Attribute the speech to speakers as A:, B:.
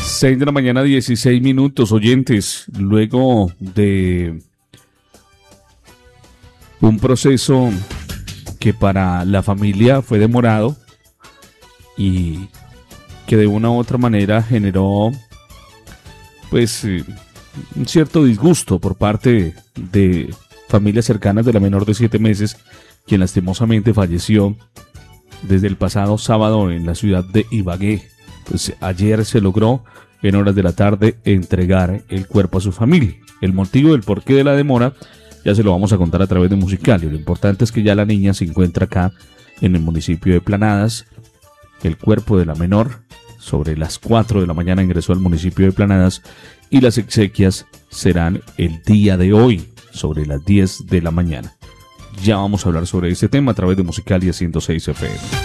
A: 6 de la mañana, 16 minutos, oyentes. Luego de un proceso que para la familia fue demorado y que de una u otra manera generó un cierto disgusto por parte de familias cercanas de la menor de 7 meses, quien lastimosamente falleció desde el pasado sábado en la ciudad de Ibagué. Pues ayer se logró en horas de la tarde entregar el cuerpo a su familia. El motivo del porqué de la demora ya se lo vamos a contar a través de Musicalia. Lo importante es que ya la niña se encuentra acá en el municipio de Planadas. El cuerpo de la menor sobre las 4 de la mañana ingresó al municipio de Planadas y las exequias serán el día de hoy sobre las 10 de la mañana. Ya vamos a hablar sobre este tema a través de Musicalia 106 FM.